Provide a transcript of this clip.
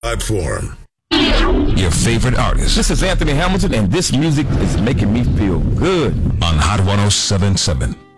platform. Your favorite artist. This is Anthony Hamilton, and this music is making me feel good. On Hot 107.7.